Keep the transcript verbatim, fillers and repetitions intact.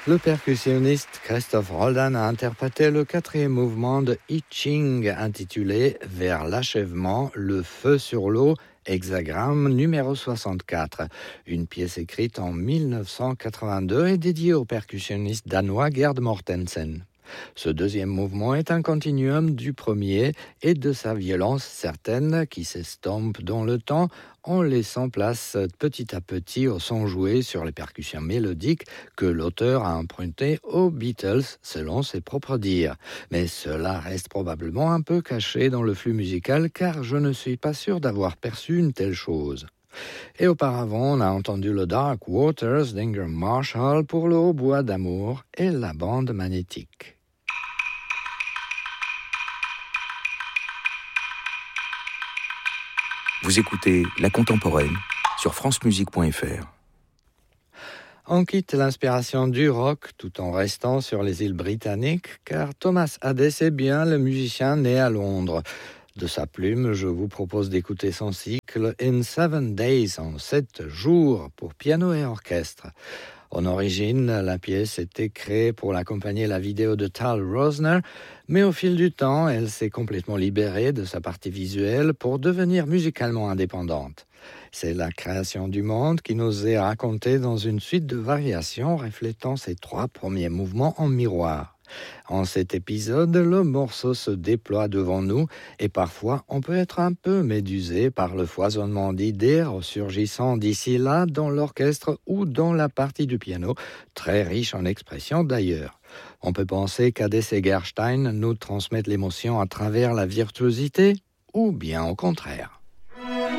Le percussionniste Christophe Roldan a interprété le quatrième mouvement de I Ching intitulé « Vers l'achèvement, le feu sur l'eau », hexagramme numéro soixante-quatre, une pièce écrite en dix-neuf cent quatre-vingt-deux et dédiée au percussionniste danois Gerd Mortensen. Ce deuxième mouvement est un continuum du premier et de sa violence certaine qui s'estompe dans le temps en laissant place petit à petit au son joué sur les percussions mélodiques que l'auteur a emprunté aux Beatles selon ses propres dires. Mais cela reste probablement un peu caché dans le flux musical car je ne suis pas sûr d'avoir perçu une telle chose. Et auparavant, on a entendu le Dark Waters d'Ingram Marshall pour le hautbois d'amour et la bande magnétique. Vous écoutez La Contemporaine sur france musique point f r. On quitte l'inspiration du rock tout en restant sur les îles britanniques car Thomas Hadès est bien le musicien né à Londres. De sa plume, je vous propose d'écouter son cycle In Seven Days, en sept jours, pour piano et orchestre. En origine, la pièce était créée pour l'accompagner la vidéo de Tal Rosner, mais au fil du temps, elle s'est complètement libérée de sa partie visuelle pour devenir musicalement indépendante. C'est la création du monde qui nous est racontée dans une suite de variations reflétant ces trois premiers mouvements en miroir. En cet épisode, le morceau se déploie devant nous et parfois on peut être un peu médusé par le foisonnement d'idées ressurgissant d'ici là dans l'orchestre ou dans la partie du piano, très riche en expressions d'ailleurs. On peut penser qu'Hadès et Gerstein nous transmettent l'émotion à travers la virtuosité ou bien au contraire.